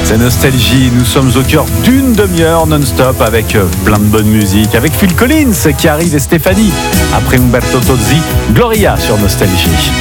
C'est Nostalgie, nous sommes au cœur d'une demi-heure non-stop avec plein de bonne musique, avec Phil Collins qui arrive et Stéphanie. Après Umberto Tozzi, Gloria sur Nostalgie.